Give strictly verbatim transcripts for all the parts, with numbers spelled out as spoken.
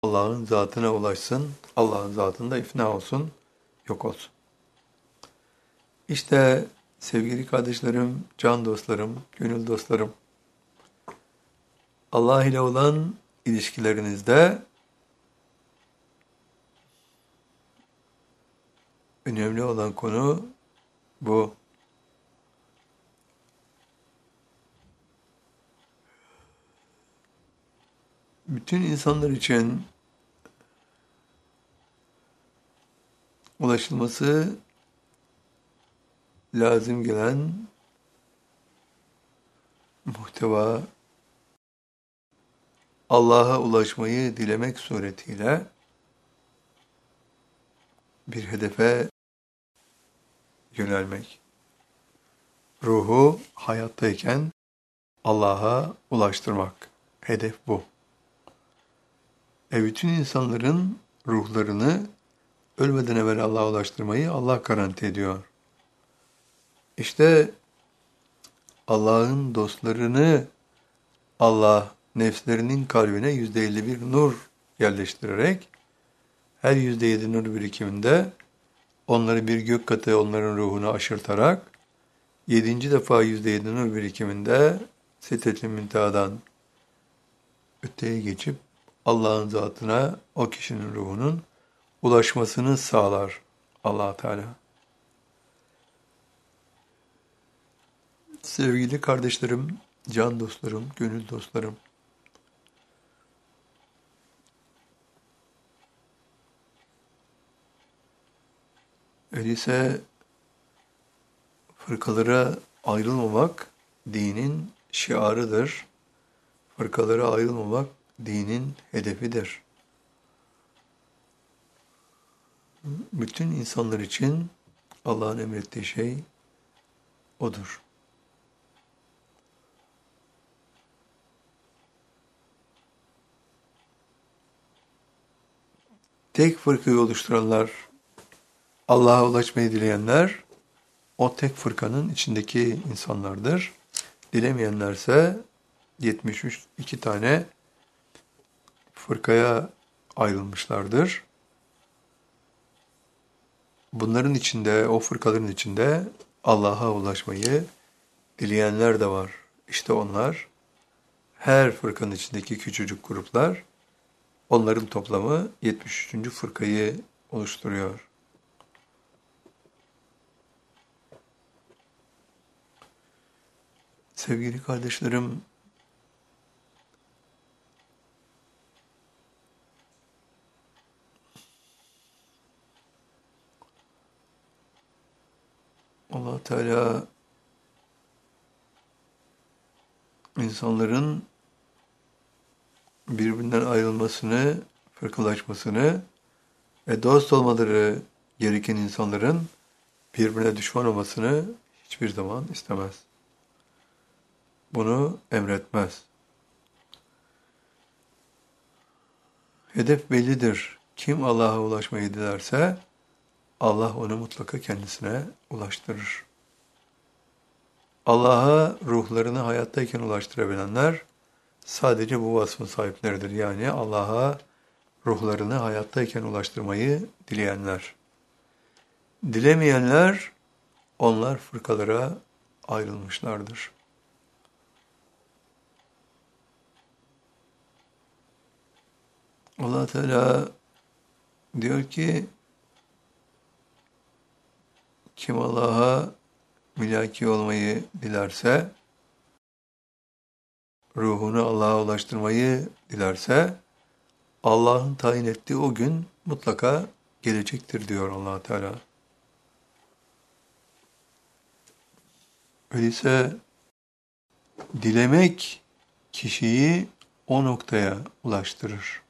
Allah'ın zatına ulaşsın, Allah'ın zatında ifna olsun, yok olsun. İşte sevgili kardeşlerim, can dostlarım, gönül dostlarım, Allah ile olan ilişkilerinizde önemli olan konu bu. Bütün insanlar için ulaşılması lazım gelen muhteva, Allah'a ulaşmayı dilemek suretiyle bir hedefe yönelmek. Ruhu hayattayken Allah'a ulaştırmak. Hedef bu. E bütün insanların ruhlarını ölmeden evvel Allah'a ulaştırmayı Allah garanti ediyor. İşte Allah'ın dostlarını Allah nefslerinin kalbine yüzde elli bir nur yerleştirerek her yüzde yedi nur birikiminde onları bir gök katı onların ruhunu aşırtarak yedinci defa yüzde yedi nur birikiminde Sidret-i Münteha'dan öteye geçip Allah'ın zatına o kişinin ruhunun ulaşmasını sağlar Allah Teala. Sevgili kardeşlerim, can dostlarım, gönül dostlarım. Öyleyse fırkalara ayrılmamak dinin şiarıdır. Fırkalara ayrılmamak dinin hedefidir. Bütün insanlar için Allah'ın emrettiği şey odur. Tek fırkayı oluşturanlar, Allah'a ulaşmayı dileyenler, o tek fırkanın içindeki insanlardır. Dilemeyenlerse yetmiş üç iki tane fırkaya ayrılmışlardır. Bunların içinde, o fırkaların içinde Allah'a ulaşmayı dileyenler de var. İşte onlar, her fırkanın içindeki küçücük gruplar, onların toplamı yetmiş üçüncü fırkayı oluşturuyor. Sevgili kardeşlerim, Allah Teala insanların birbirinden ayrılmasını, fırkalaşmasını ve dost olmaları gereken insanların birbirine düşman olmasını hiçbir zaman istemez. Bunu emretmez. Hedef bellidir. Kim Allah'a ulaşmayı dilerse Allah onu mutlaka kendisine ulaştırır. Allah'a ruhlarını hayattayken ulaştırabilenler sadece bu vasfın sahipleridir. Yani Allah'a ruhlarını hayattayken ulaştırmayı dileyenler. Dilemeyenler, onlar fırkalara ayrılmışlardır. Allah Teala diyor ki, kim Allah'a mülaki olmayı dilerse, ruhunu Allah'a ulaştırmayı dilerse, Allah'ın tayin ettiği o gün mutlaka gelecektir diyor Allah Teala. Öyleyse dilemek kişiyi o noktaya ulaştırır.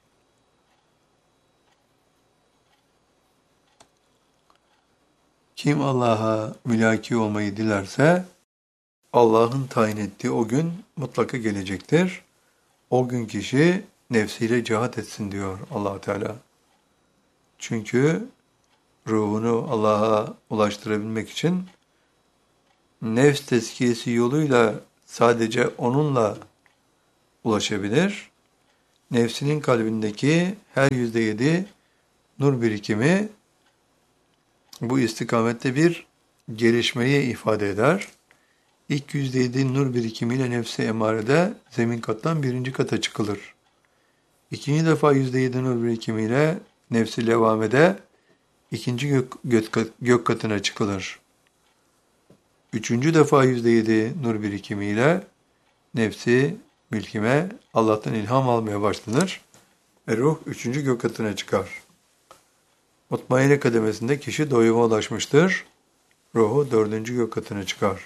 Kim Allah'a mülaki olmayı dilerse, Allah'ın tayin ettiği o gün mutlaka gelecektir. O gün kişi nefsiyle cihat etsin diyor Allah Teala. Çünkü ruhunu Allah'a ulaştırabilmek için nefs tezkiyesi yoluyla sadece onunla ulaşabilir. nefsinin kalbindeki her yüzde yedi nur birikimi bu istikamette bir gelişmeyi ifade eder. İlk yüzde yedi nur birikimiyle nefsi emarede zemin kattan birinci kata çıkılır. İkinci defa yüzde yedi nur birikimiyle nefsi levamede ikinci gök, gök, gök katına çıkılır. Üçüncü defa yüzde yedi nur birikimiyle nefsi mülkime Allah'tan ilham almaya başlanır ve ruh üçüncü gök katına çıkar. Mutmainne kademesinde kişi doyuma ulaşmıştır. Ruhu dördüncü gök katına çıkar.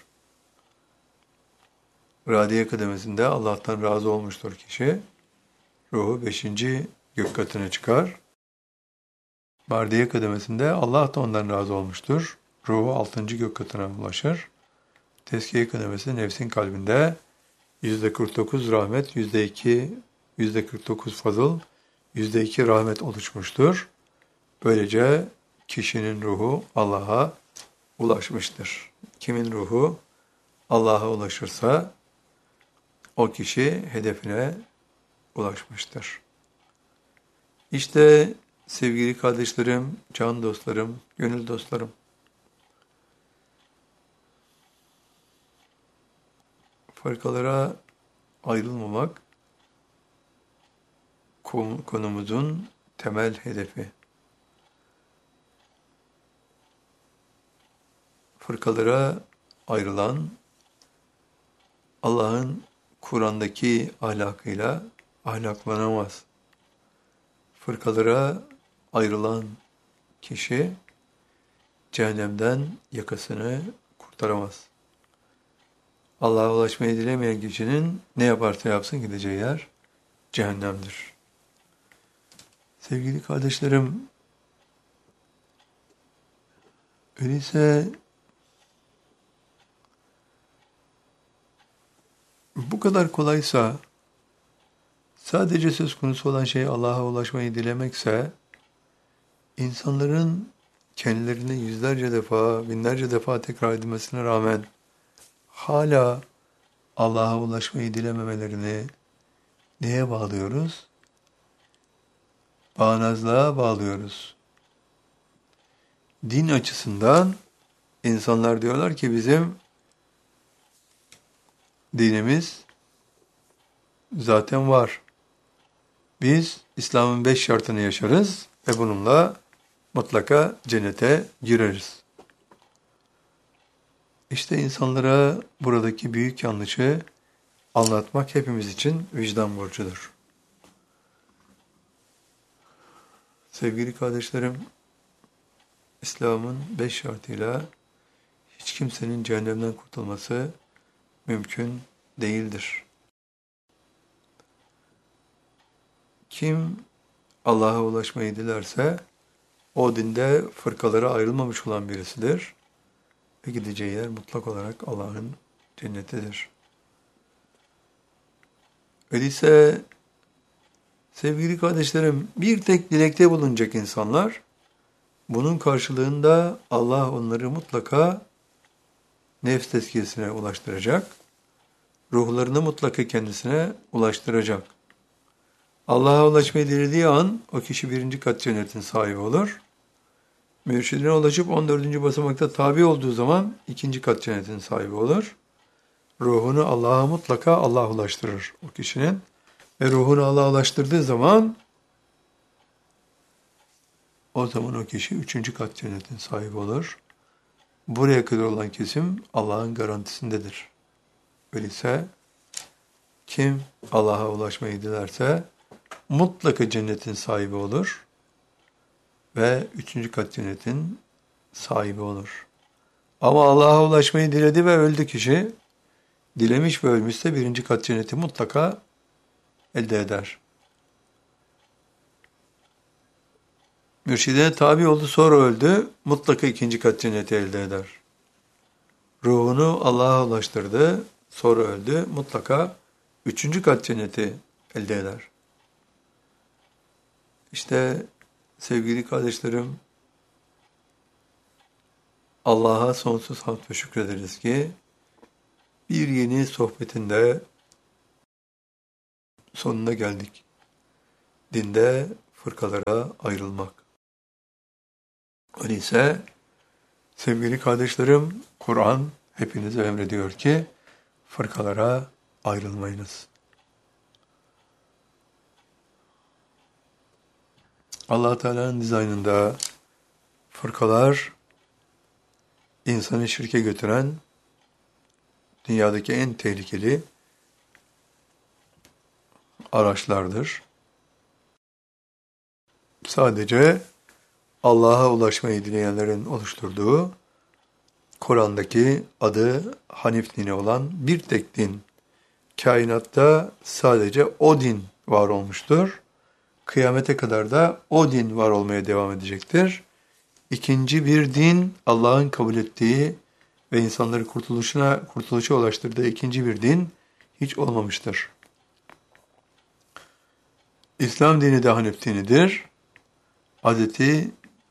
Radiye kademesinde Allah'tan razı olmuştur kişi. Ruhu beşinci gök katına çıkar. Mardiye kademesinde Allah da ondan razı olmuştur. Ruhu altıncı gök katına ulaşır. Tezkiye kademesi nefsin kalbinde yüzde kırk dokuz rahmet, yüzde iki, yüzde kırk dokuz fazıl, yüzde iki rahmet oluşmuştur. Böylece kişinin ruhu Allah'a ulaşmıştır. Kimin ruhu Allah'a ulaşırsa o kişi hedefine ulaşmıştır. İşte sevgili kardeşlerim, can dostlarım, gönül dostlarım, farkalara ayrılmamak konumuzun temel hedefi. Fırkalara ayrılan Allah'ın Kur'an'daki ahlakıyla ahlaklanamaz. Fırkalara ayrılan kişi cehennemden yakasını kurtaramaz. Allah'a ulaşmayı dilemeyen kişinin ne yaparsa yapsın gideceği yer cehennemdir. Sevgili kardeşlerim, öyleyse bu kadar kolaysa, sadece söz konusu olan şey Allah'a ulaşmayı dilemekse, insanların kendilerini yüzlerce defa, binlerce defa tekrar edilmesine rağmen hala Allah'a ulaşmayı dilememelerini neye bağlıyoruz? Bağnazlığa bağlıyoruz. Din açısından insanlar diyorlar ki bizim dinimiz zaten var. Biz İslam'ın beş şartını yaşarız ve bununla mutlaka cennete gireriz. İşte insanlara buradaki büyük yanlışı anlatmak hepimiz için vicdan borcudur. Sevgili kardeşlerim, İslam'ın beş şartıyla hiç kimsenin cehennemden kurtulması mümkün değildir. Kim Allah'a ulaşmayı dilerse o dinde fırkalara ayrılmamış olan birisidir ve gideceği yer mutlak olarak Allah'ın cennetidir. Öyleyse sevgili kardeşlerim, bir tek dilekte bulunacak insanlar, bunun karşılığında Allah onları mutlaka nefs tezkiyesine ulaştıracak, ruhlarını mutlaka kendisine ulaştıracak. Allah'a ulaşmayı dilediği an o kişi birinci kat cennetin sahibi olur. Mürşidine ulaşıp on dördüncü basamakta tabi olduğu zaman ikinci kat cennetin sahibi olur. Ruhunu Allah'a mutlaka Allah ulaştırır o kişinin. Ve ruhunu Allah'a ulaştırdığı zaman o zaman o kişi üçüncü kat cennetin sahibi olur. Buraya kadar olan kesim Allah'ın garantisindedir. Öyleyse kim Allah'a ulaşmayı dilerse mutlaka cennetin sahibi olur ve üçüncü kat cennetin sahibi olur. Ama Allah'a ulaşmayı diledi ve öldü kişi, dilemiş ve ölmüşse birinci kat cenneti mutlaka elde eder. Mürşidine tabi oldu, sonra öldü, mutlaka ikinci kat cenneti elde eder. Ruhunu Allah'a ulaştırdı, sonra öldü, mutlaka üçüncü kat cenneti elde eder. İşte sevgili kardeşlerim, Allah'a sonsuz hamd ve şükrederiz ki bir yeni sohbetinde sonuna geldik. dinde fırkalara ayrılmak. Öyleyse sevgili kardeşlerim, Kur'an hepinize emrediyor ki fırkalara ayrılmayınız. Allah Teala'nın dizaynında fırkalar insanı şirke götüren dünyadaki en tehlikeli araçlardır. Sadece Allah'a ulaşmayı dileyenlerin oluşturduğu Kur'an'daki adı Hanif dini olan bir tek din. Kainatta sadece o din var olmuştur. Kıyamete kadar da o din var olmaya devam edecektir. İkinci bir din, Allah'ın kabul ettiği ve insanları kurtuluşuna, kurtuluşa ulaştırdığı ikinci bir din hiç olmamıştır. İslam dini de Hanif dinidir. Hazreti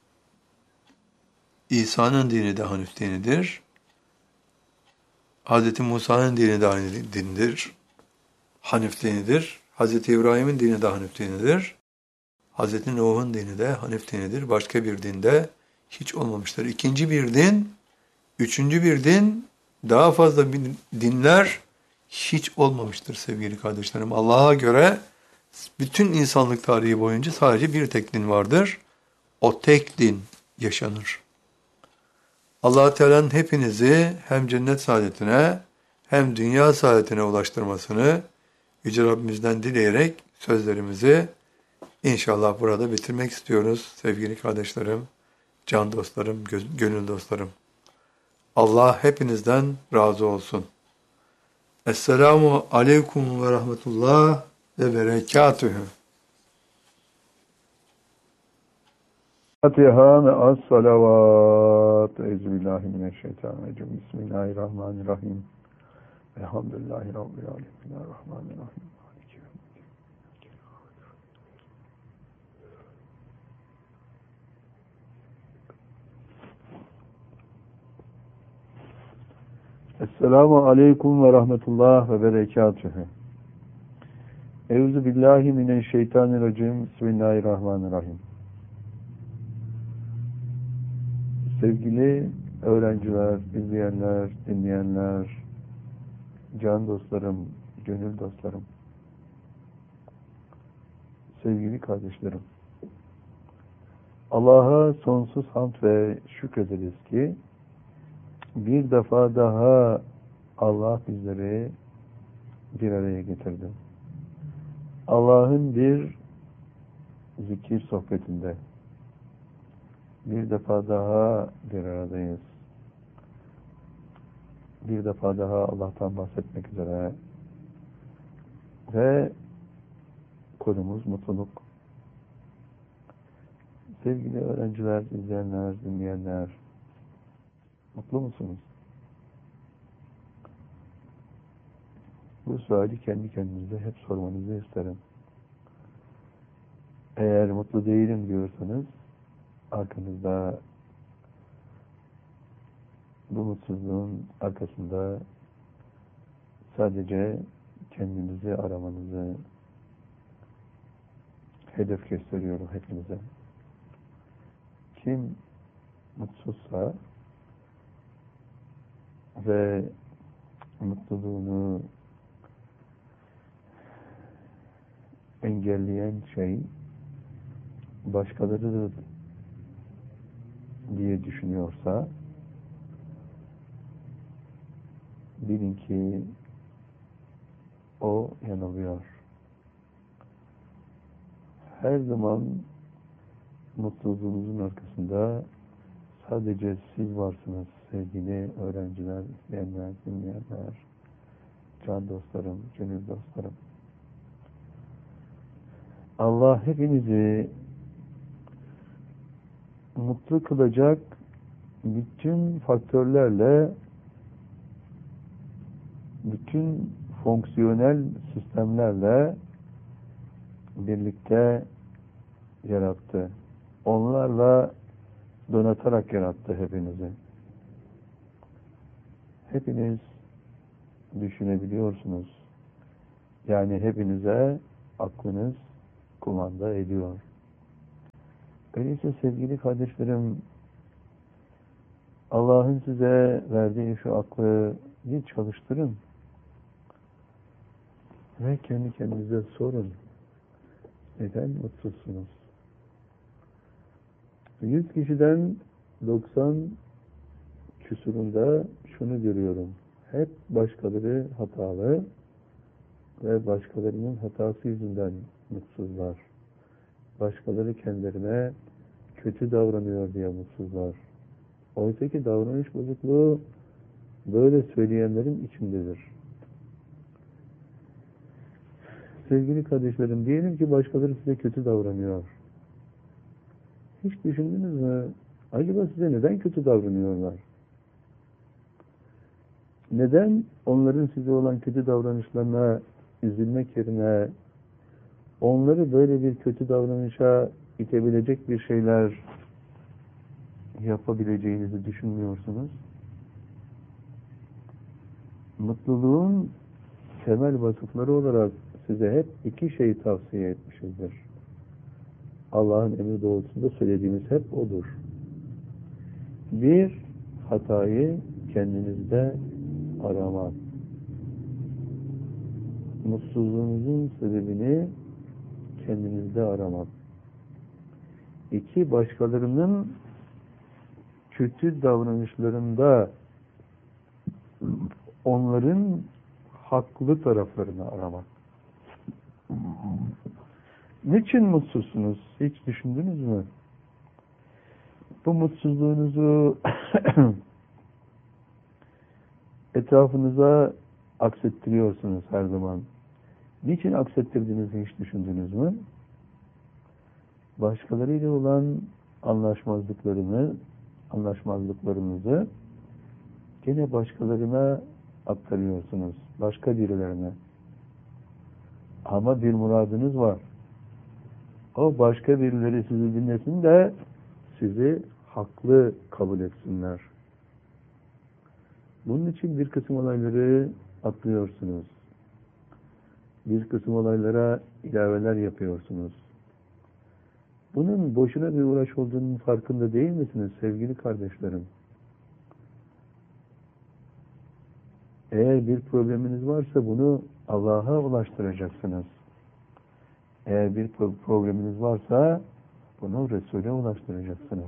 İsa'nın dini de Hanif dinidir. Hazreti Musa'nın dini de Hanif dinidir. Hanif dinidir. Hazreti İbrahim'in dini de Hanif dinidir. Hazreti Nuh'un dini de Hanif dinidir. Başka bir dinde hiç olmamıştır. İkinci bir din, üçüncü bir din, daha fazla dinler hiç olmamıştır sevgili kardeşlerim. Allah'a göre bütün insanlık tarihi boyunca sadece bir tek din vardır. O tek din yaşanır. Allah Teala'nın hepinizi hem cennet saadetine hem dünya saadetine ulaştırmasını Yüce Rabbimizden dileyerek sözlerimizi İnşallah burada bitirmek istiyoruz sevgili kardeşlerim, can dostlarım, gönül dostlarım. Allah hepinizden razı olsun. Esselamu aleyküm ve rahmetullah ve berekatühü. Fatiha ve as-salavat. Euzubillahimineşşeytanirracim. Bismillahirrahmanirrahim. Elhamdülillahi Rabbil alemin. Rahmanirrahim. Esselamu aleyküm ve rahmetullah ve berekatühü. Euzu billahi mineşşeytanirracim. Bismillahirrahmanirrahim. Sevgili öğrenciler, izleyenler, dinleyenler, can dostlarım, gönül dostlarım, sevgili kardeşlerim, Allah'a sonsuz hamd ve şükrederiz ki bir defa daha Allah bizleri bir araya getirdi. Allah'ın bir zikir sohbetinde bir defa daha bir aradayız. Bir defa daha Allah'tan bahsetmek üzere ve konumuz mutluluk. Sevgili öğrenciler, izleyenler, dinleyenler, mutlu musunuz? Bu suali kendi kendinize hep sormanızı isterim. Eğer mutlu değilim diyorsanız, arkanızda, bu mutsuzluğun arkasında sadece kendinizi aramanızı hedef gösteriyorum hepinize. Kim mutsuzsa ve mutluluğunu engelleyen şey başkalarıdır diye düşünüyorsa bilin ki o yanılıyor. Her zaman mutluluğunuzun arkasında sadece siz varsınız sevgili öğrenciler, izleyenler, dinleyenler, can dostlarım, gönül dostlarım. Allah hepinizi mutlu kılacak bütün faktörlerle, bütün fonksiyonel sistemlerle birlikte yarattı. Onlarla donatarak yarattı hepinizi. Hepiniz düşünebiliyorsunuz. Yani hepinize aklınız, kumanda ediyor. Öyleyse sevgili kardeşlerim, Allah'ın size verdiği şu aklı bir çalıştırın ve kendi kendinize sorun. Neden mutsuzsunuz? Yüz kişiden doksan küsurunda şunu görüyorum. Hep başkaları hatalı ve başkalarının hatası yüzünden mutsuzlar. Başkaları kendilerine kötü davranıyor diye mutsuzlar. Oysa ki davranış bozukluğu böyle söyleyenlerin içindedir. Sevgili kardeşlerim, diyelim ki başkaları size kötü davranıyor. Hiç düşündünüz mü? Acaba size neden kötü davranıyorlar? Neden onların size olan kötü davranışlarına üzülmek yerine onları böyle bir kötü davranışa itebilecek bir şeyler yapabileceğinizi düşünmüyorsunuz? Mutluluğun temel vasıfları olarak size hep iki şey tavsiye etmişizdir. Allah'ın emri doğrultusunda söylediğimiz hep odur. Bir, hatayı kendinizde aramak. Mutsuzluğunuzun sebebini kendinizde aramak. İki, başkalarının kötü davranışlarında onların haklı taraflarını aramak. Niçin mutsuzsunuz? Hiç düşündünüz mü? Bu mutsuzluğunuzu etrafınıza aksettiriyorsunuz her zaman. Niçin aksettirdiğinizi hiç düşündünüz mü? Başkalarıyla olan anlaşmazlıklarını, anlaşmazlıklarınızı gene başkalarına aktarıyorsunuz. Başka birilerine. Ama bir muradınız var. O başka birileri sizi dinlesin de sizi haklı kabul etsinler. Bunun için bir kısım olayları atlıyorsunuz. Bir kısım olaylara ilaveler yapıyorsunuz. Bunun boşuna bir uğraş olduğunun farkında değil misiniz sevgili kardeşlerim? Eğer bir probleminiz varsa bunu Allah'a ulaştıracaksınız. Eğer bir probleminiz varsa bunu Resul'e ulaştıracaksınız.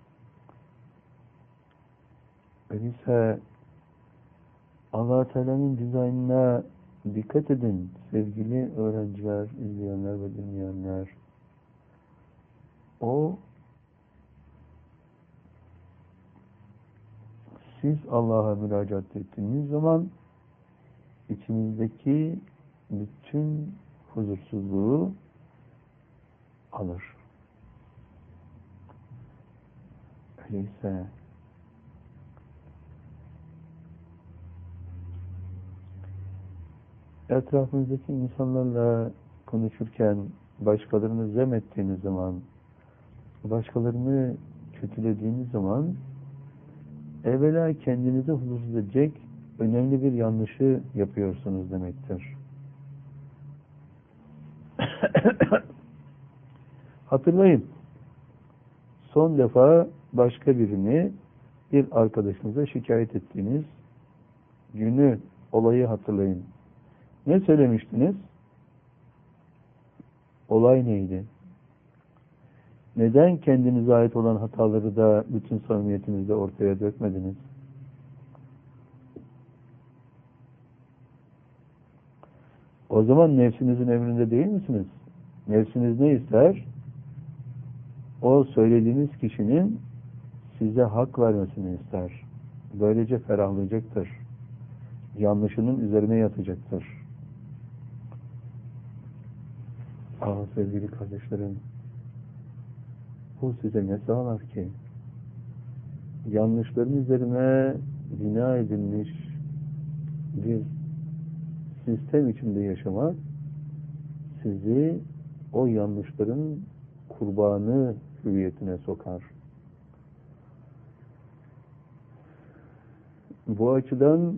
Öyleyse Allah-u Teala'nın dizaynına dikkat edin sevgili öğrenciler, izleyenler ve dinleyenler. O siz Allah'a müracaat ettiğiniz zaman içinizdeki bütün huzursuzluğu alır. Öyleyse etrafınızdaki insanlarla konuşurken başkalarını zem ettiğiniz zaman, başkalarını kötülediğiniz zaman evvela kendinizi huzursuz edecek önemli bir yanlışı yapıyorsunuz demektir. Hatırlayın. Son defa başka birini bir arkadaşınıza şikayet ettiğiniz günü, olayı hatırlayın. Ne söylemiştiniz? Olay neydi? Neden kendinize ait olan hataları da bütün samimiyetinizle ortaya dökmediniz? O zaman nefsinizin emrinde değil misiniz? Nefsiniz ne ister? O söylediğiniz kişinin size hak vermesini ister. Böylece ferahlayacaktır. Yanlışının üzerine yatacaktır. Ah sevgili kardeşlerim, bu size ne sağlar ki? Yanlışların üzerine bina edilmiş bir sistem içinde yaşamak sizi o yanlışların kurbanı hüviyetine sokar. Bu açıdan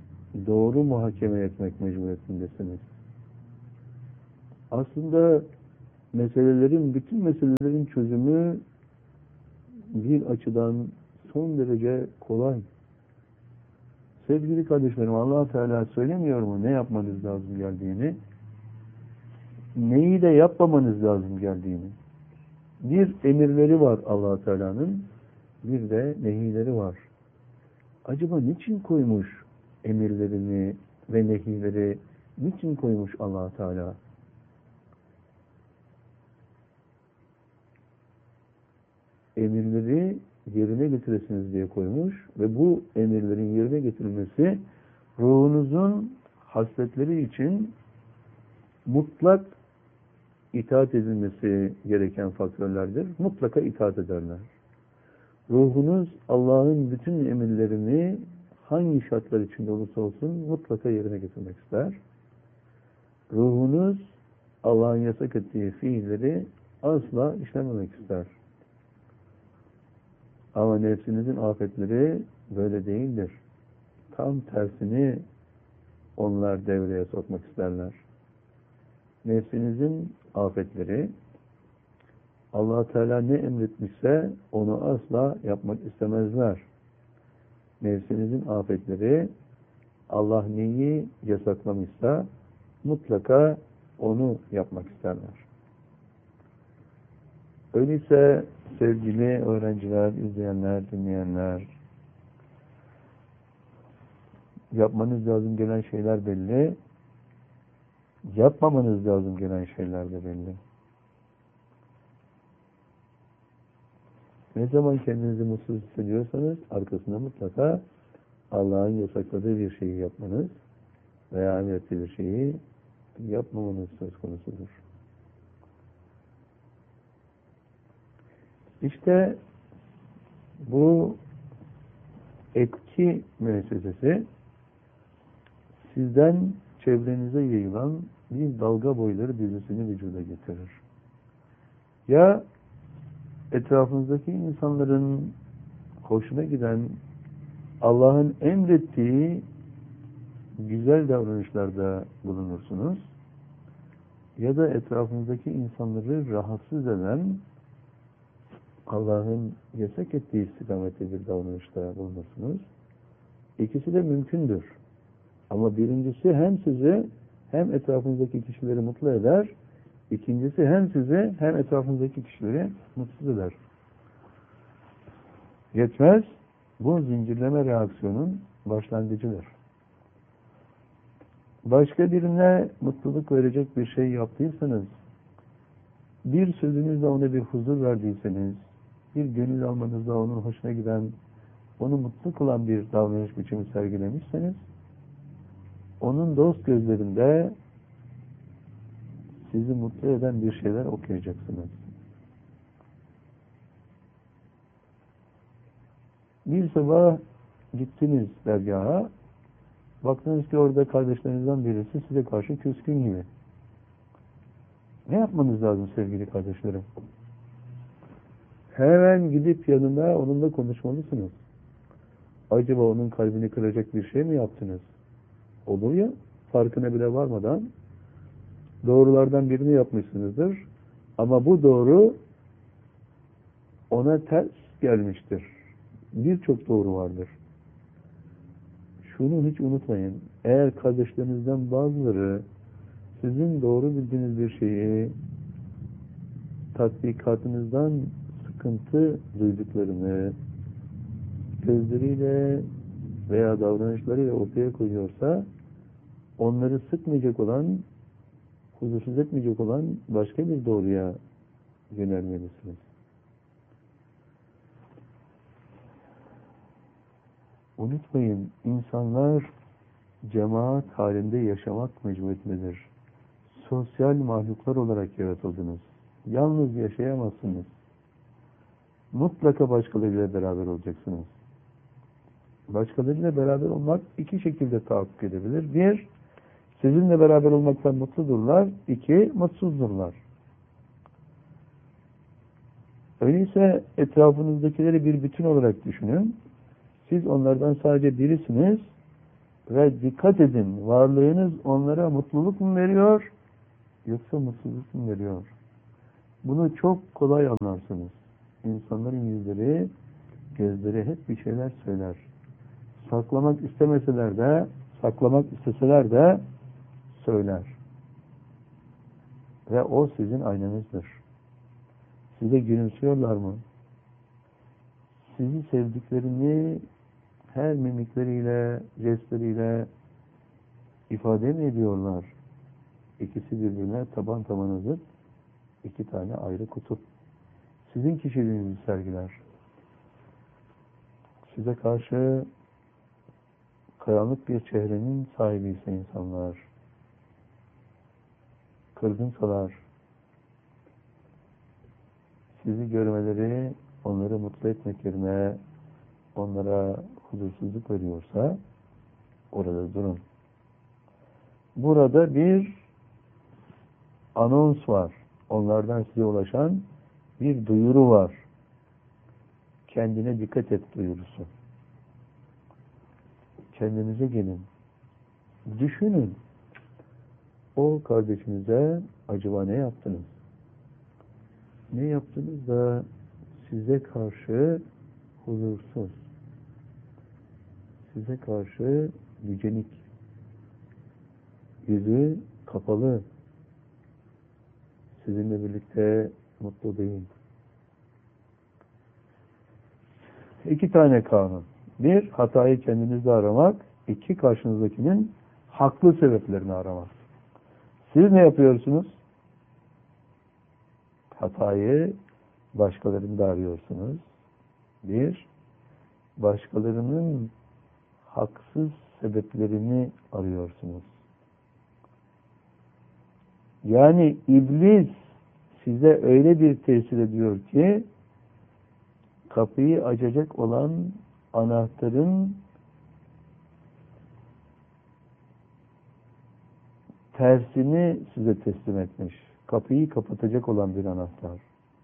doğru muhakeme etmek mecburiyetindesiniz. Aslında meselelerin, bütün meselelerin çözümü bir açıdan son derece kolay. Sevgili kardeşlerim, Allah Teala söylemiyor mu ne yapmanız lazım geldiğini? Neyi de yapmamanız lazım geldiğini. Bir emirleri var Allah Teala'nın, bir de nehileri var. Acaba niçin koymuş emirlerini ve nehileri, niçin koymuş Allah Teala? Emirleri yerine getiresiniz diye koymuş ve bu emirlerin yerine getirilmesi ruhunuzun hasletleri için mutlak itaat edilmesi gereken faktörlerdir. Mutlaka itaat ederler. Ruhunuz Allah'ın bütün emirlerini hangi şartlar içinde olursa olsun mutlaka yerine getirmek ister. Ruhunuz Allah'ın yasak ettiği fiilleri asla işlememek ister. Ama nefsinizin afetleri böyle değildir. Tam tersini onlar devreye sokmak isterler. Nefsinizin afetleri Allah Teala ne emretmişse onu asla yapmak istemezler. Nefsinizin afetleri Allah neyi yasaklamışsa mutlaka onu yapmak isterler. Öyleyse sevgili öğrenciler, izleyenler, dinleyenler, yapmanız lazım gelen şeyler belli, yapmamanız lazım gelen şeyler de belli. Ne zaman kendinizi mutsuz hissediyorsanız arkasında mutlaka Allah'ın yasakladığı bir şeyi yapmanız veya emrettiği bir şeyi yapmamanız söz konusudur. İşte bu etki müessesesi sizden çevrenize yayılan bir dalga boyları dizisini vücuda getirir. Ya etrafınızdaki insanların hoşuna giden Allah'ın emrettiği güzel davranışlarda bulunursunuz ya da etrafınızdaki insanları rahatsız eden Allah'ın yasak ettiği istikamette bir davranışta bulunursunuz. İkisi de mümkündür. Ama birincisi hem sizi hem etrafınızdaki kişileri mutlu eder. İkincisi hem sizi hem etrafınızdaki kişileri mutsuz eder. Yetmez, bu zincirleme reaksiyonun başlangıcıdır. Başka birine mutluluk verecek bir şey yaptıysanız, bir sözünüzle ona bir huzur verdiyseniz, bir gönül almanızda onun hoşuna giden, onu mutlu kılan bir davranış biçimi sergilemişseniz, onun dost gözlerinde sizi mutlu eden bir şeyler okuyacaksınız. Bir sabah gittiniz dergaha, baktınız ki orada kardeşlerinizden birisi size karşı küskün gibi. Ne yapmanız lazım sevgili kardeşlerim? Hemen gidip yanına onunla konuşmalısınız. Acaba onun kalbini kıracak bir şey mi yaptınız? Olur ya, farkına bile varmadan doğrulardan birini yapmışsınızdır. Ama bu doğru ona ters gelmiştir. Birçok doğru vardır. Şunu hiç unutmayın. Eğer kardeşlerinizden bazıları sizin doğru bildiğiniz bir şeyi tatbikatınızdan sıkıntı duyduklarını gözleriyle veya davranışlarıyla ortaya koyuyorsa onları sıkmayacak olan, huzursuz etmeyecek olan başka bir doğruya yönelmelisiniz. Unutmayın, insanlar cemaat halinde yaşamak mecburiyetindedir. Sosyal mahluklar olarak yaratıldınız. Yalnız yaşayamazsınız. Mutlaka başkalarıyla beraber olacaksınız. Başkalarıyla beraber olmak iki şekilde tahakkuk edebilir. Bir, sizinle beraber olmaktan mutludurlar. İki, mutsuzdurlar. Öyleyse etrafınızdakileri bir bütün olarak düşünün. Siz onlardan sadece birisiniz ve dikkat edin, varlığınız onlara mutluluk mu veriyor yoksa mutsuzluk mu veriyor? Bunu çok kolay anlarsınız. İnsanların yüzleri, gözleri hep bir şeyler söyler. Saklamak istemeseler de, saklamak isteseler de söyler. Ve o sizin aynanızdır. Size gülümsüyorlar mı? Sizi sevdiklerini her mimikleriyle, jestleriyle ifade mi ediyorlar? İkisi birbirine taban tabana zıt, iki tane ayrı kutup. Sizin kişiliğinizi sergiler. Size karşı karanlık bir çehrenin sahibi ise insanlar, kırgınsalar, sizi görmeleri onları mutlu etmek yerine onlara huzursuzluk veriyorsa orada durun. Burada bir anons var. Onlardan size ulaşan bir duyuru var. Kendine dikkat et duyurusu. Kendinize gelin. Düşünün. O kardeşinize acaba ne yaptınız? Ne yaptınız da size karşı huzursuz, size karşı gücenik, yüzü kapalı, sizinle birlikte mutlu değil. İki tane kanun. Bir, hatayı kendinizde aramak. İki, karşınızdakinin haklı sebeplerini aramak. Siz ne yapıyorsunuz? Hatayı başkalarında arıyorsunuz. Bir, başkalarının haksız sebeplerini arıyorsunuz. Yani iblis size öyle bir tesir ediyor ki kapıyı açacak olan anahtarın tersini size teslim etmiş. Kapıyı kapatacak olan bir anahtar.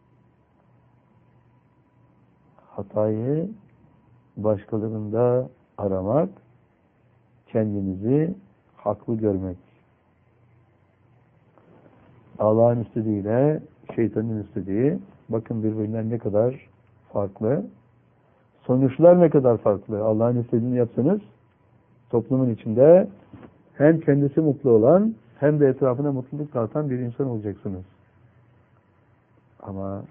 Hatayı başkalarında aramak, kendinizi haklı görmek. Allah'ın istediğiyle şeytanın istediği, bakın birbirinden ne kadar farklı. Sonuçlar ne kadar farklı. Allah'ın istediğini yapsanız, toplumun içinde hem kendisi mutlu olan, hem de etrafına mutluluk dağıtan bir insan olacaksınız. Ama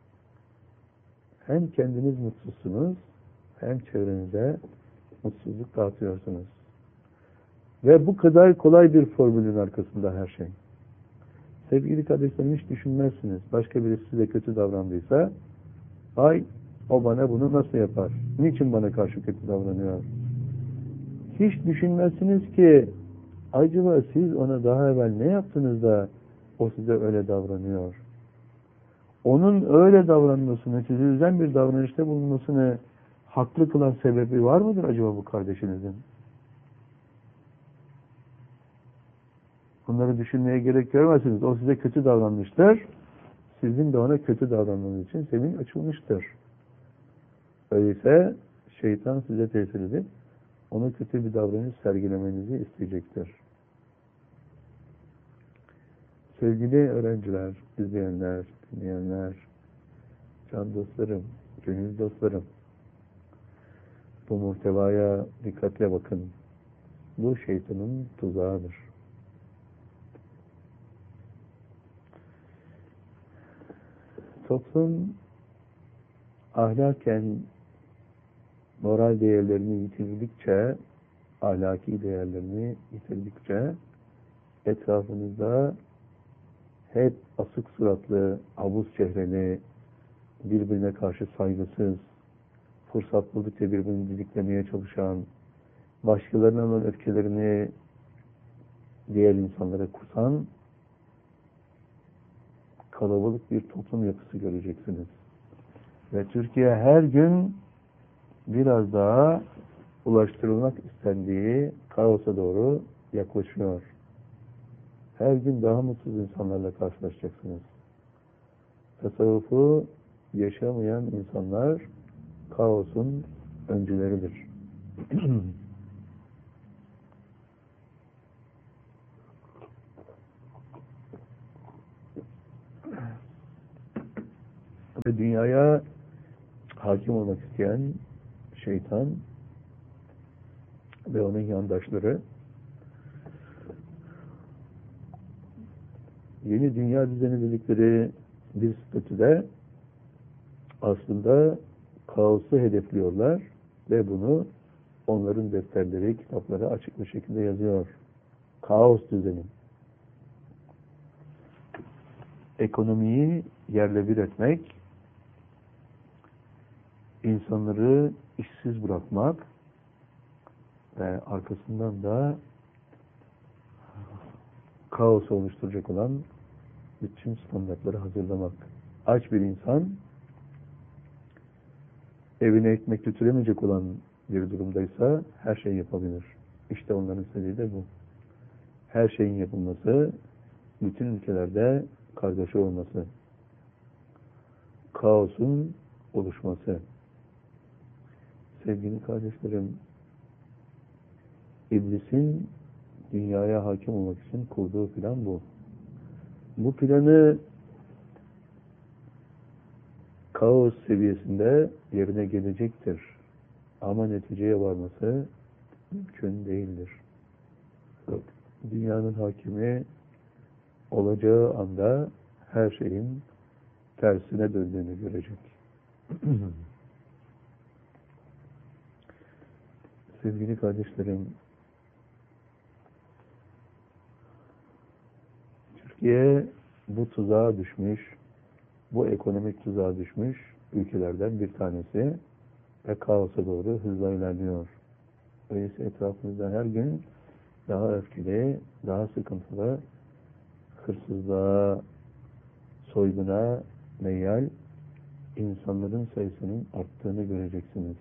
hem kendiniz mutsuzsunuz, hem çevrenize mutsuzluk dağıtıyorsunuz. Ve bu kadar kolay bir formülün arkasında her şey. Sevgili kardeşlerim, hiç düşünmezsiniz. Başka birisi size kötü davrandıysa, ay o bana bunu nasıl yapar? Niçin bana karşı kötü davranıyor? Hiç düşünmezsiniz ki acaba siz ona daha evvel ne yaptınız da o size öyle davranıyor? Onun öyle davranmasını, sizi üzen bir davranışta bulunmasını haklı kılan sebebi var mıdır acaba bu kardeşinizin? Bunları düşünmeye gerek görmezsiniz. O size kötü davranmıştır. Sizin de ona kötü davranmanız için zemin açılmıştır. Öyleyse şeytan size tesir edip ona kötü bir davranış sergilemenizi isteyecektir. Sevgili öğrenciler, izleyenler, dinleyenler, can dostlarım, gönül dostlarım, bu muhtevaya dikkatle bakın. Bu şeytanın tuzağıdır. Toplum ahlaken moral değerlerini yitirdikçe, ahlaki değerlerini yitirdikçe etrafınızda hep asık suratlı, abuz çehreli, birbirine karşı saygısız, fırsat buldukça birbirini didiklemeye çalışan, başkalarının olan öfkelerini diğer insanlara kusan kalabalık bir toplum yapısı göreceksiniz. Ve Türkiye her gün biraz daha ulaştırılmak istendiği kaosa doğru yaklaşıyor. Her gün daha mutsuz insanlarla karşılaşacaksınız. Tasavvufu yaşamayan insanlar kaosun öncüleridir. Ve dünyaya hakim olmak isteyen şeytan ve onun yandaşları yeni dünya düzeni dedikleri bir statüde aslında kaosu hedefliyorlar ve bunu onların defterleri, kitapları açık bir şekilde yazıyor. Kaos düzeni. Ekonomiyi yerle bir etmek, insanları işsiz bırakmak ve arkasından da kaos oluşturacak olan bütün standartları hazırlamak. Aç bir insan evine ekmek götüremeyecek olan bir durumdaysa her şeyi yapabilir. İşte onların istediği de bu. Her şeyin yapılması, bütün ülkelerde kargaşa olması, kaosun oluşması. Sevgili kardeşlerim, İblisin dünyaya hakim olmak için kurduğu plan bu. Bu planı kaos seviyesinde yerine gelecektir. Ama neticeye varması mümkün değildir. Dünyanın hakimi olacağı anda her şeyin tersine döndüğünü görecek. Sevgili kardeşlerim, Türkiye bu tuzağa düşmüş, bu ekonomik tuzağa düşmüş ülkelerden bir tanesi ve kaosa doğru hızla ilerliyor. Öyleyse etrafımızda her gün daha öfkeli, daha sıkıntılı, hırsızlığa, soyguna meyyal insanların sayısının arttığını göreceksiniz.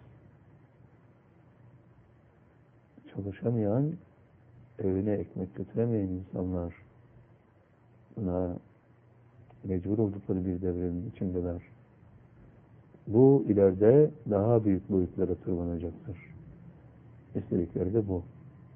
Çalışamayan, evine ekmek götüremeyen insanlar buna mecbur oldukları bir devrenin içindeler. Bu ileride daha büyük boyutlara tırmanacaktır. İstedikleri de bu.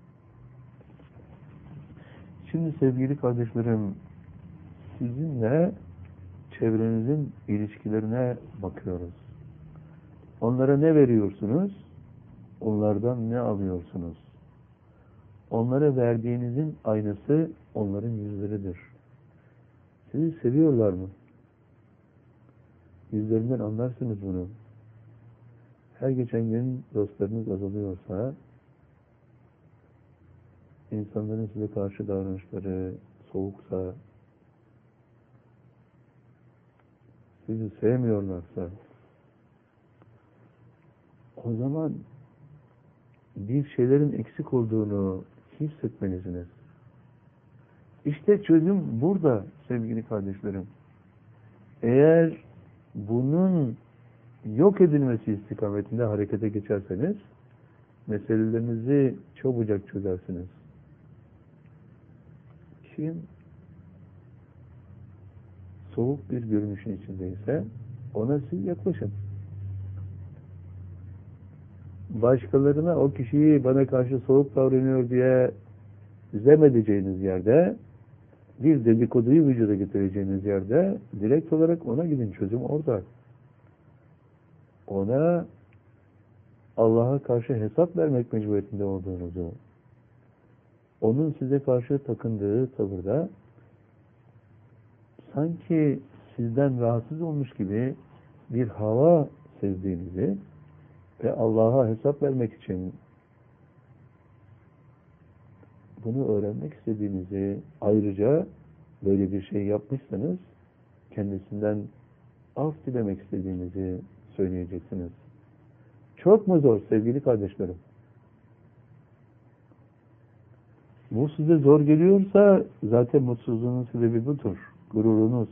Şimdi sevgili kardeşlerim, sizinle çevrenizin ilişkilerine bakıyoruz. Onlara ne veriyorsunuz? Onlardan ne alıyorsunuz? Onlara verdiğinizin aynısı onların yüzleridir. Sizi seviyorlar mı? Yüzlerinden anlarsınız bunu. Her geçen gün dostlarınız azalıyorsa, insanların size karşı davranışları soğuksa, sizi sevmiyorlarsa, o zaman bir şeylerin eksik olduğunu hissetmelisiniz. İşte çözüm burada sevgili kardeşlerim. Eğer bunun yok edilmesi istikametinde harekete geçerseniz, meselelerinizi çabucak çözersiniz. Kim soğuk bir görünüşün içindeyse ona siz yaklaşın. Başkalarına o kişiyi bana karşı soğuk davranıyor diye zemedeceğiniz yerde, bir dedikoduyu vücuda getireceğiniz yerde direkt olarak ona gidin. Çözüm orada. Ona Allah'a karşı hesap vermek mecburiyetinde olduğunuzu, onun size karşı takındığı tavırda sanki sizden rahatsız olmuş gibi bir hava sezdiğinizi ve Allah'a hesap vermek için bunu öğrenmek istediğinizi, ayrıca böyle bir şey yapmışsanız kendisinden af dilemek istediğinizi söyleyeceksiniz. Çok mu zor sevgili kardeşlerim? Bu size zor geliyorsa zaten mutsuzluğunun sebebi budur. Gururunuz.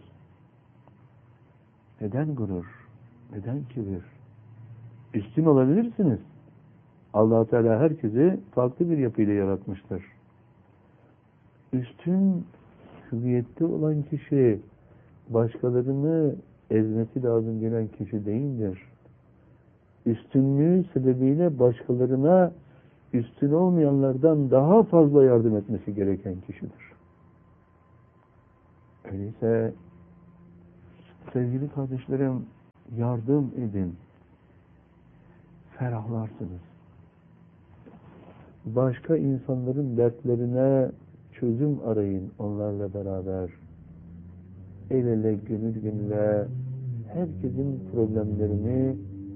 Neden gurur? Neden kibir? Üstün olabilirsiniz. Allah Teala herkesi farklı bir yapıyla yaratmıştır. Üstün hüviyette olan kişi başkalarını ezmesi lazım gelen kişi değildir. Üstünlüğü sebebiyle başkalarına üstün olmayanlardan daha fazla yardım etmesi gereken kişidir. Öyleyse sevgili kardeşlerim, yardım edin. Ferahlarsınız. Başka insanların dertlerine çözüm arayın onlarla beraber. El ele, gönül gönüle herkesin problemlerini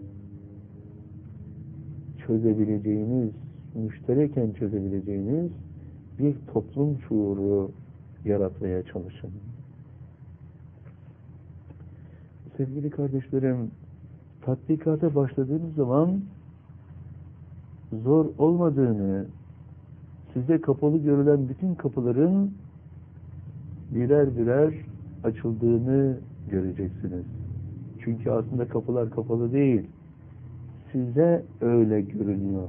çözebileceğiniz, müştereken çözebileceğiniz bir toplum şuuru yaratmaya çalışın. Sevgili kardeşlerim, tatbikata başladığınız zaman zor olmadığını, size kapalı görülen bütün kapıların birer birer açıldığını göreceksiniz. Çünkü aslında kapılar kapalı değil. Size öyle görünüyor.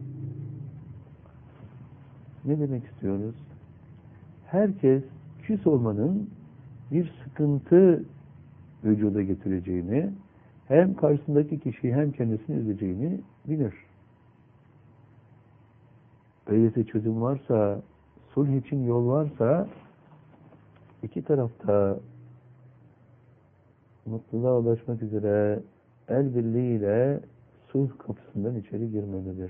Ne demek istiyoruz? Herkes küs olmanın bir sıkıntı vücuda getireceğini, hem karşısındaki kişiyi hem kendisini üzeceğini bilir. Öyleyse çözüm varsa, sulh için yol varsa, iki tarafta mutluluğa ulaşmak üzere el birliğiyle sulh kapısından içeri girmelidir.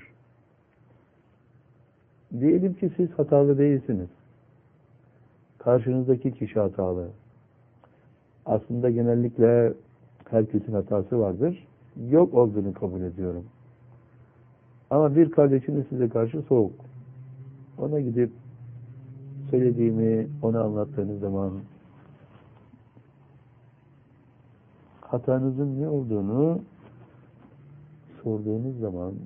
Diyelim ki siz hatalı değilsiniz. Karşınızdaki kişi hatalı. Aslında genellikle herkesin hatası vardır. Yok olduğunu kabul ediyorum. Ama bir kardeşiniz size karşı soğuk. Ona gidip söylediğimi ona anlattığınız zaman hatanızın ne olduğunu sorduğunuz zaman,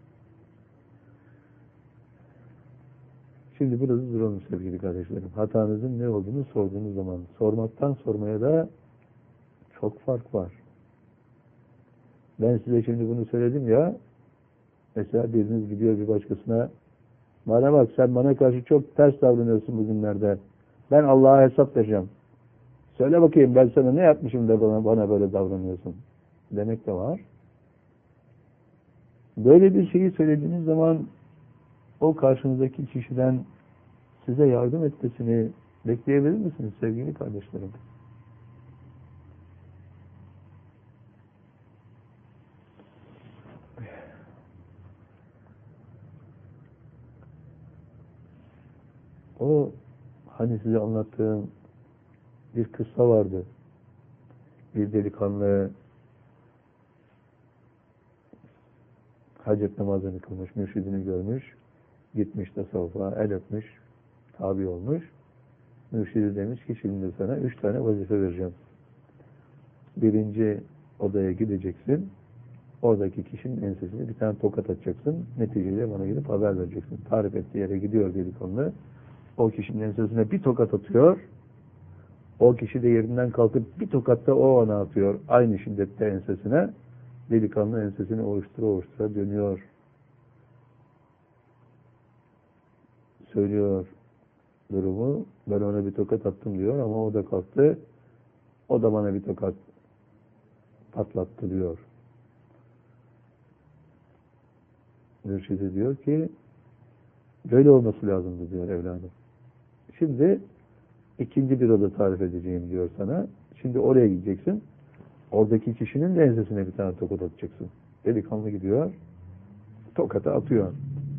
şimdi burası duralım sevgili kardeşlerim. Hatanızın ne olduğunu sorduğunuz zaman, sormaktan sormaya da çok fark var. Ben size şimdi bunu söyledim ya, mesela biriniz gidiyor bir başkasına, bana bak sen bana karşı çok ters davranıyorsun bugünlerde. Ben Allah'a hesap vereceğim. Söyle bakayım ben sana ne yapmışım da bana, bana böyle davranıyorsun. Demek de var. Böyle bir şeyi söylediğiniz zaman o karşınızdaki kişiden size yardım etmesini bekleyebilir misiniz sevgili kardeşlerim? O hani size anlattığım bir kıssa vardı. Bir delikanlı hacet namazını kılmış, mürşidini görmüş, gitmiş tasavvufa, el öpmüş, tabi olmuş. Mürşidi demiş ki şimdi sana üç tane vazife vereceğim. Birinci odaya gideceksin, oradaki kişinin ensesine bir tane tokat atacaksın, neticede bana gidip haber vereceksin. Tarif ettiği yere gidiyor delikanlı, o kişinin ensesine bir tokat atıyor, o kişi de yerinden kalkıp bir tokatta o ona atıyor, aynı şiddette ensesine. Delikanlı ensesini ovuştura ovuştura dönüyor. Söylüyor durumu. Ben ona bir tokat attım diyor ama o da kalktı. O da bana bir tokat patlattı diyor. Mürşidi diyor ki böyle olması lazımdı diyor evladım. Şimdi ikinci bir oda tarif edeceğim diyor sana. Şimdi oraya gideceksin. Oradaki kişinin de ensesine bir tane tokat atacaksın. Delikanlı gidiyor. Tokatı atıyor.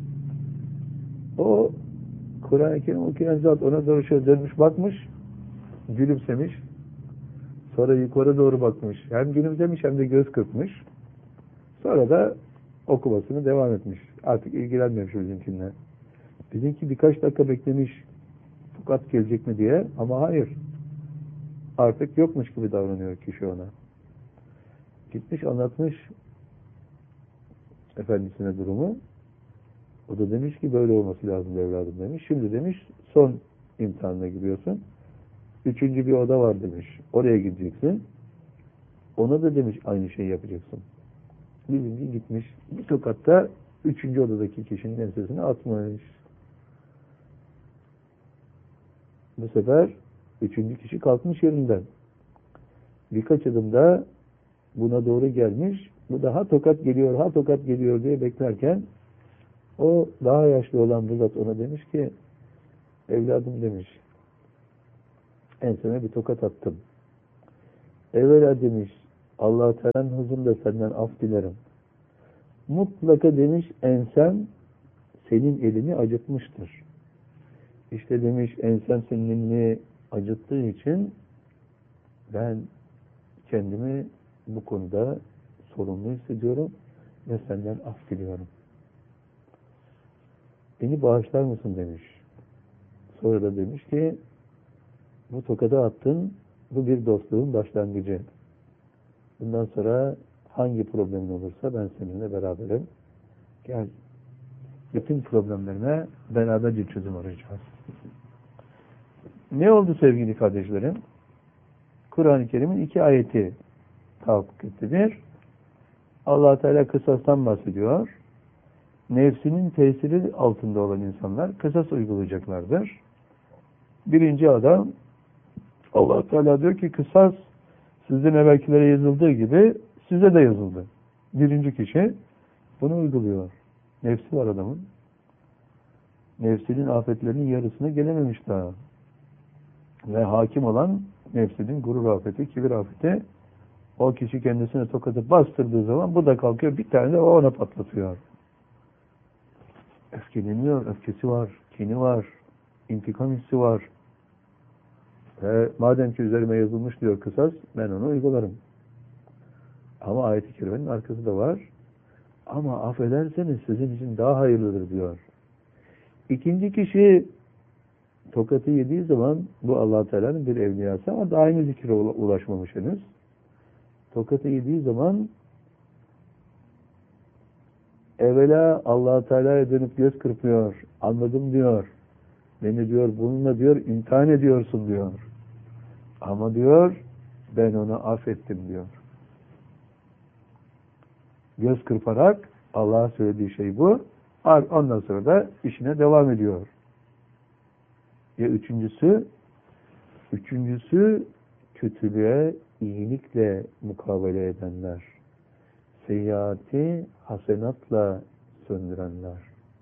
O Kur'an-ı Kerim okuyan zat ona doğru şöyle dönmüş bakmış. Gülümsemiş. Sonra yukarı doğru bakmış. Hem gülümsemiş hem de göz kırpmış. Sonra da okumasını devam etmiş. Artık ilgilenmemiş bizimkinle. Bizimki birkaç dakika beklemiş. Tokat gelecek mi diye. Ama hayır. Artık yokmuş gibi davranıyor kişi ona. Gitmiş anlatmış efendisine durumu. O da demiş ki böyle olması lazım evladım demiş. Şimdi demiş son imtihanına giriyorsun. Üçüncü bir oda var demiş. Oraya gideceksin. Ona da demiş aynı şeyi yapacaksın. Bizimki gitmiş. Bir tokatta üçüncü odadaki kişinin ensesine atmış. Bu sefer üçüncü kişi kalkmış yerinden. Birkaç adımda buna doğru gelmiş. Bu da ha tokat geliyor, ha tokat geliyor diye beklerken o daha yaşlı olan bu zat ona demiş ki evladım demiş enseme bir tokat attım. Evvela demiş Allah-u Teala'nın huzurunda senden af dilerim. Mutlaka demiş ensen senin elini acıtmıştır. İşte demiş ensen senin elini acıttığı için ben kendimi bu konuda sorumlu hissediyorum ve senden af diliyorum. Beni bağışlar mısın demiş. Sonra da demiş ki bu tokadı attın, bu bir dostluğun başlangıcı. Bundan sonra hangi problemin olursa ben seninle beraberim. Gel, bütün problemlerine beraberce çözüm arayacağız. Ne oldu sevgili kardeşlerim? Kur'an-ı Kerim'in iki ayeti tahakkuk etti. Bir, Allah Teala kısastan bahsediyor. Nefsinin tesiri altında olan insanlar kısas uygulayacaklardır. Birinci adam Allah Teala diyor ki kısas sizin evvelkilere yazıldığı gibi size de yazıldı. Birinci kişi bunu uyguluyor. Nefsi var adamın. Nefsinin afetlerinin yarısına gelememiş daha. Ve hakim olan nefsinin gurur afeti, kibir afeti, o kişi kendisine tokadı bastırdığı zaman bu da kalkıyor, bir tane de o ona patlatıyor. Öfkeleniyor, öfkesi var, kini var, intikam hissi var. Ve madem ki üzerime yazılmış diyor kısas, ben onu uygularım. Ama ayet-i kerimenin arkası da var. Ama affederseniz sizin için daha hayırlıdır diyor. İkinci kişi tokatı yediği zaman bu Allah Teala'nın bir evliyası ama daimi zikre ulaşmamış henüz. Tokatı yediği zaman evvela Allah Teala'ya dönüp göz kırpıyor. Anladım diyor. Beni diyor bununla diyor imtihan ediyorsun diyor. Ama diyor ben onu affettim diyor. Göz kırparak Allah'a söylediği şey bu. Ondan sonra da işine devam ediyor. Ya üçüncüsü, üçüncüsü kötülüğe iyilikle mukabele edenler. Seyyiati hasenatla söndürenler.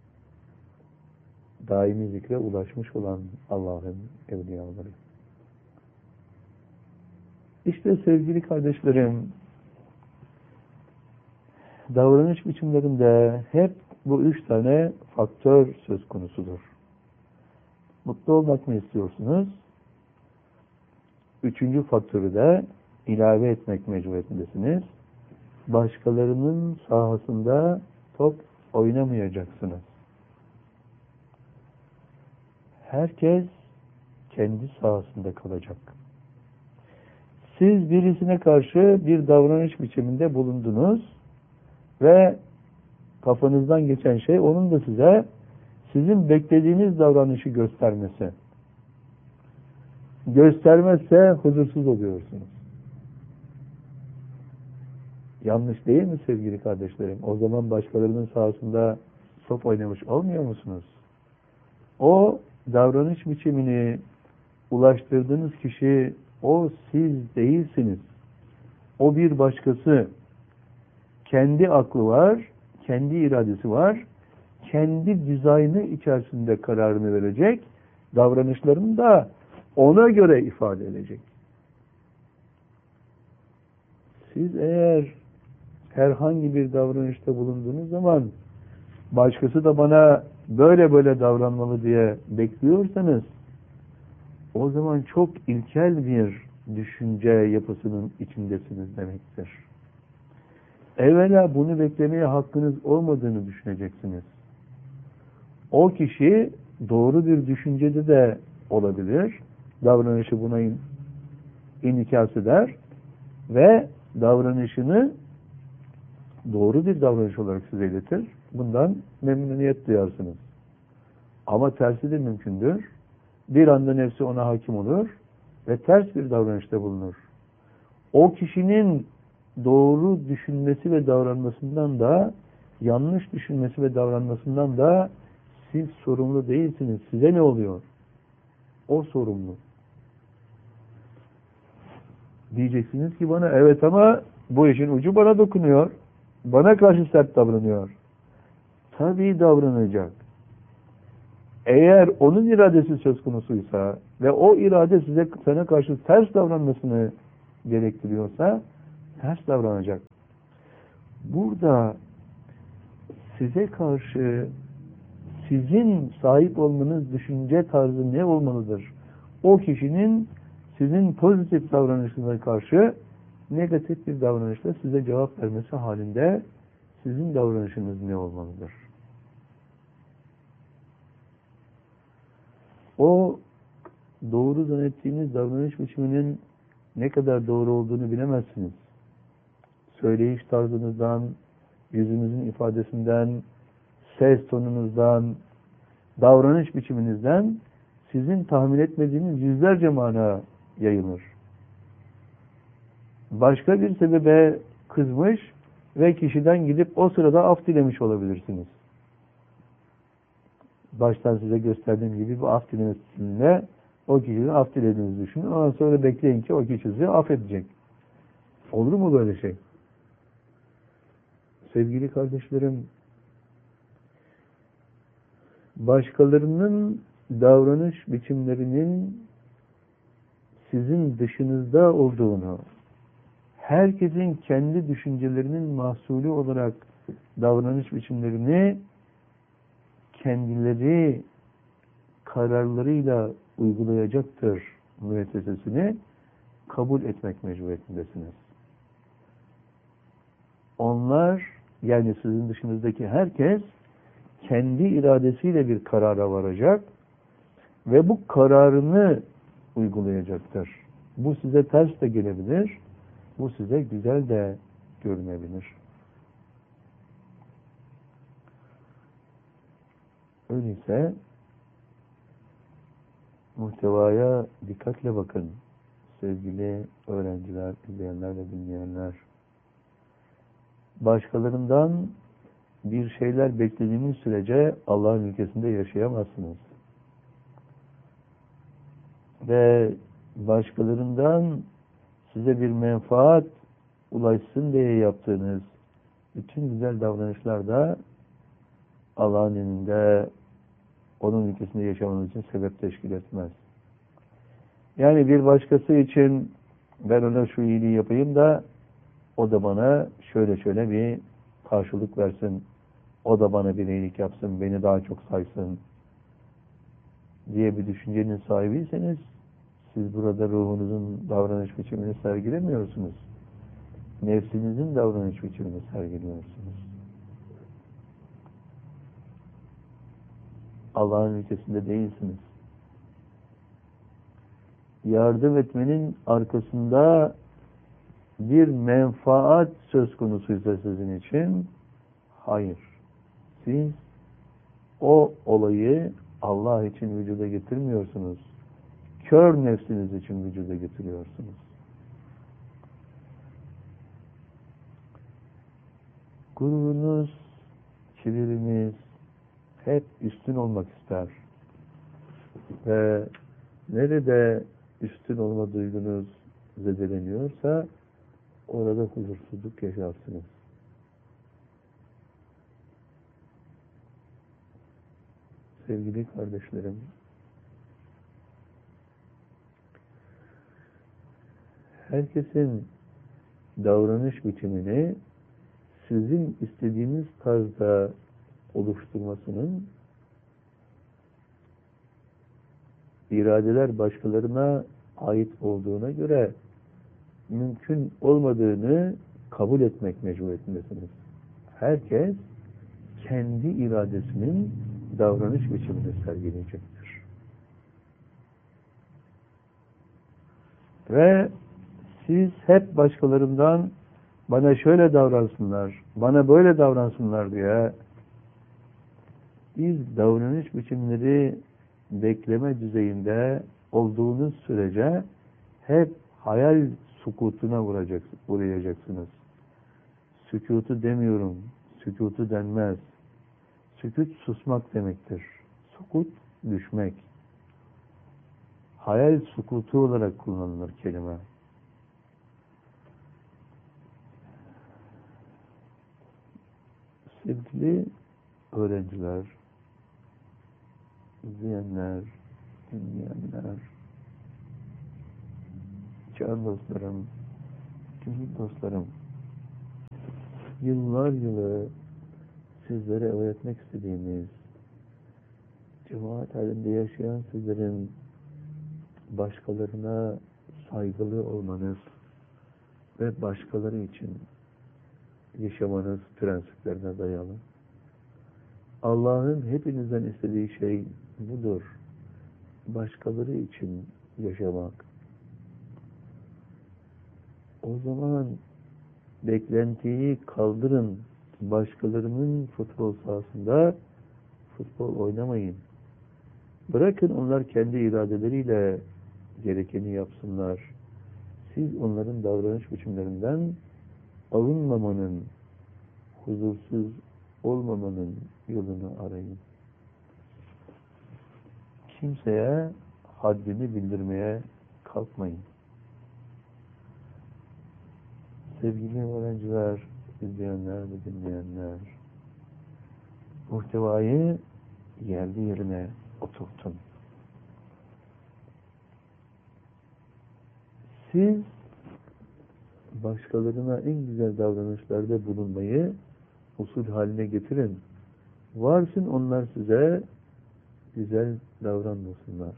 Daimi zikre ulaşmış olan Allah'ın evliyaları. İşte sevgili kardeşlerim, davranış biçimlerinde hep bu üç tane faktör söz konusudur. Mutlu olmak mı istiyorsunuz? Üçüncü faktörü de ilave etmek mecburiyetindesiniz. Başkalarının sahasında top oynamayacaksınız. Herkes kendi sahasında kalacak. Siz birisine karşı bir davranış biçiminde bulundunuz ve kafanızdan geçen şey onun da size sizin beklediğiniz davranışı göstermesi. Göstermezse huzursuz oluyorsunuz. Yanlış değil mi sevgili kardeşlerim? O zaman başkalarının sahasında top oynamış olmuyor musunuz? O davranış biçimini ulaştırdığınız kişi o siz değilsiniz. O bir başkası. Kendi aklı var, kendi iradesi var, kendi dizaynı içerisinde kararını verecek, davranışlarını da ona göre ifade edecek. Siz eğer herhangi bir davranışta bulunduğunuz zaman başkası da bana böyle böyle davranmalı diye bekliyorsanız o zaman çok ilkel bir düşünce yapısının içindesiniz demektir. Evvela bunu beklemeye hakkınız olmadığını düşüneceksiniz. O kişi doğru bir düşüncede de olabilir. Davranışı buna in, inikas eder ve davranışını doğru bir davranış olarak size iletir. Bundan memnuniyet duyarsınız. Ama tersi de mümkündür. Bir anda nefsi ona hakim olur ve ters bir davranışta bulunur. O kişinin doğru düşünmesi ve davranmasından da yanlış düşünmesi ve davranmasından da siz sorumlu değilsiniz. Size ne oluyor? O sorumlu. Diyeceksiniz ki bana evet ama bu işin ucu bana dokunuyor. Bana karşı sert davranıyor. Tabii davranacak. Eğer onun iradesi söz konusuysa ve o irade size sana karşı ters davranmasını gerektiriyorsa ters davranacak. Burada size karşı sizin sahip olmanız düşünce tarzı ne olmalıdır? O kişinin sizin pozitif davranışınıza karşı negatif bir davranışla size cevap vermesi halinde sizin davranışınız ne olmalıdır? O doğru zannettiğiniz davranış biçiminin ne kadar doğru olduğunu bilemezsiniz. Söyleyiş tarzınızdan, yüzünüzün ifadesinden, ses tonunuzdan, davranış biçiminizden sizin tahmin etmediğiniz yüzlerce mana yayılır. Başka bir sebebe kızmış ve kişiden gidip o sırada af dilemiş olabilirsiniz. Baştan size gösterdiğim gibi bu af dilemesiyle o kişiden af dilediğinizi düşünün. Ondan sonra bekleyin ki o kişi sizi affedecek. Olur mu böyle şey? Sevgili kardeşlerim, başkalarının davranış biçimlerinin sizin dışınızda olduğunu, herkesin kendi düşüncelerinin mahsulü olarak davranış biçimlerini kendileri kararlarıyla uygulayacaktır müessesesini kabul etmek mecburiyetindesiniz. Onlar, yani sizin dışınızdaki herkes kendi iradesiyle bir karara varacak ve bu kararını uygulayacaktır. Bu size ters de gelebilir, bu size güzel de görünebilir. Öyleyse muhtevaya dikkatle bakın sevgili öğrenciler, izleyenler ve dinleyenler. Başkalarından bir şeyler beklediğiniz sürece Allah'ın ülkesinde yaşayamazsınız. Ve başkalarından size bir menfaat ulaşsın diye yaptığınız bütün güzel davranışlar da Allah'ın önünde, onun ülkesinde yaşamanız için sebep teşkil etmez. Yani bir başkası için ben ona şu iyiliği yapayım da o da bana şöyle şöyle bir karşılık versin, o da bana bir iyilik yapsın, beni daha çok saysın diye bir düşüncenin sahibiyseniz siz burada ruhunuzun davranış biçimini sergilemiyorsunuz. Nefsinizin davranış biçimini sergiliyorsunuz. Allah'ın ülkesinde değilsiniz. Yardım etmenin arkasında bir menfaat söz konusuysa sizin için, hayır. Siz o olayı Allah için vücuda getirmiyorsunuz. Kör nefsiniz için vücuda getiriyorsunuz. Gururunuz, kibiriniz hep üstün olmak ister. Ve nerede üstün olma duygunuz zedeleniyorsa orada huzursuzluk yaşarsınız. Sevgili kardeşlerim, herkesin davranış biçimini sizin istediğiniz tarzda oluşturmasının iradeler başkalarına ait olduğuna göre mümkün olmadığını kabul etmek mecburiyetindesiniz. Herkes kendi iradesinin davranış biçimini sergileyecektir. Ve siz hep başkalarından bana şöyle davransınlar, bana böyle davransınlar diye bir davranış biçimleri bekleme düzeyinde olduğunuz sürece hep hayal sukutuna uğrayacaksınız. Sükutu demiyorum, sükutu denmez. Sükut susmak demektir. Sukut düşmek. Hayal sukutu olarak kullanılır kelime. Sevgili öğrenciler, izleyenler, dinleyenler, can dostlarım, Aziz dostlarım, yıllar yılı sizlere öğretmek istediğimiz, cemaat halinde yaşayan sizlerin başkalarına saygılı olmanız ve başkaları için yaşamanız prensiplerine dayalı. Allah'ın hepinizden istediği şey budur. Başkaları için yaşamak. O zaman beklentiyi kaldırın. Başkalarının futbol sahasında futbol oynamayın. Bırakın onlar kendi iradeleriyle gerekeni yapsınlar. Siz onların davranış biçimlerinden alınmamanın, huzursuz olmamanın yolunu arayın. Kimseye haddini bildirmeye kalkmayın. Sevgili öğrenciler, izleyenler ve dinleyenler, muhtevayı yerli yerine oturtun. Siz başkalarına en güzel davranışlarda bulunmayı usul haline getirin. Varsın onlar size güzel davranmasınlar.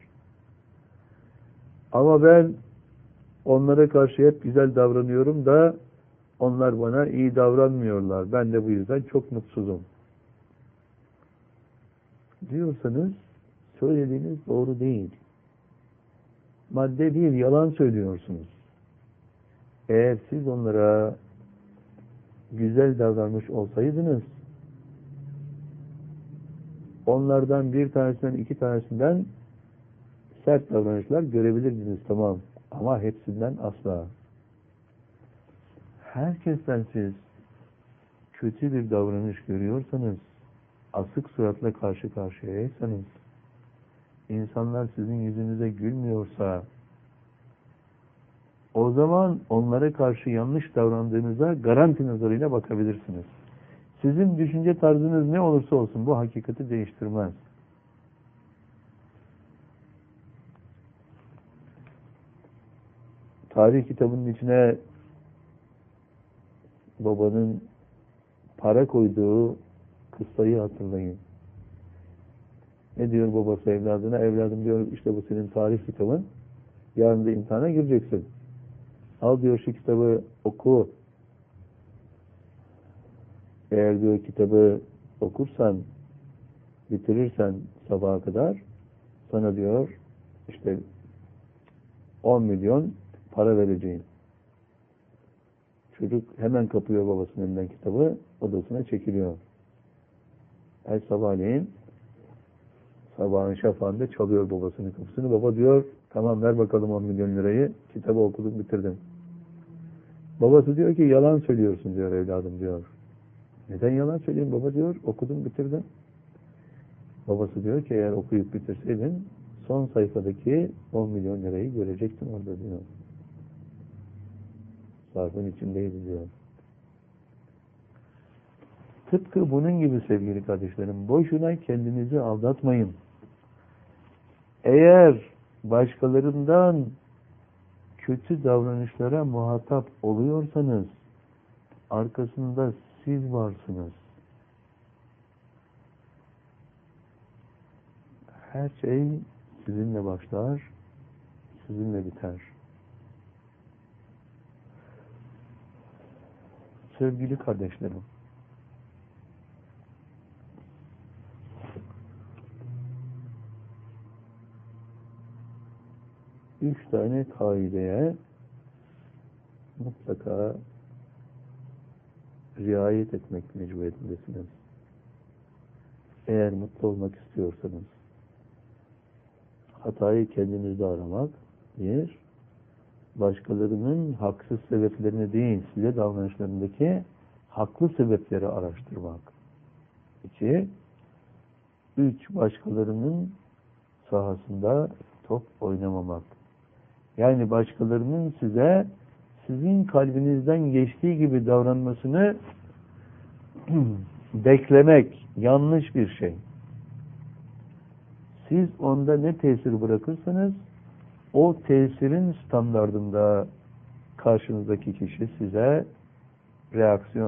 Ama ben onlara karşı hep güzel davranıyorum da onlar bana iyi davranmıyorlar. Ben de bu yüzden çok mutsuzum diyorsanız söylediğiniz doğru değil. Madde bir, yalan söylüyorsunuz. Eğer siz onlara güzel davranmış olsaydınız, onlardan bir tanesinden iki tanesinden sert davranışlar görebilirdiniz, tamam. Ama hepsinden asla. Herkesten siz kötü bir davranış görüyorsanız, asık suratla karşı karşıyaysanız, insanlar sizin yüzünüze gülmüyorsa, o zaman onlara karşı yanlış davrandığınıza garanti nazarıyla bakabilirsiniz. Sizin düşünce tarzınız ne olursa olsun bu hakikati değiştirmez. Tarih kitabının içine babanın para koyduğu kıssayı hatırlayın. Ne diyor babası evladına? Evladım diyor, işte bu senin tarih kitabın. Yarın da imtihana gireceksin. Al diyor şu kitabı oku. Eğer diyor kitabı okursan, bitirirsen sabaha kadar sana diyor işte on milyon para vereceğim. Çocuk hemen kapıyor babasının elinden kitabı, odasına çekiliyor. Her sabahleyin sabahın şafağında çalıyor babasının kapısını. Baba diyor, tamam ver bakalım on milyon lirayı, kitabı okudum bitirdim. Babası diyor ki yalan söylüyorsun diyor evladım diyor. Neden yalan söyleyeyim baba diyor, okudum bitirdim. Babası diyor ki eğer okuyup bitirseydin son sayfadaki on milyon lirayı görecektin orada diyor. Zarfın içindeydi diyor. Tıpkı bunun gibi sevgili kardeşlerim, boşuna kendinizi aldatmayın. Eğer başkalarından kötü davranışlara muhatap oluyorsanız, arkasında siz varsınız. Her şey sizinle başlar, sizinle biter. Sevgili kardeşlerim, üç tane kaideye mutlaka riayet etmek mecburiyetindesiniz. Eğer mutlu olmak istiyorsanız, hatayı kendinizde aramak, bir, başkalarının haksız sebeplerini değil, size davranışlarındaki haklı sebepleri araştırmak. İki, üç, başkalarının sahasında top oynamamak. Yani başkalarının size sizin kalbinizden geçtiği gibi davranmasını beklemek yanlış bir şey. Siz onda ne tesir bırakırsanız o tesirin standardında karşınızdaki kişi size reaksiyon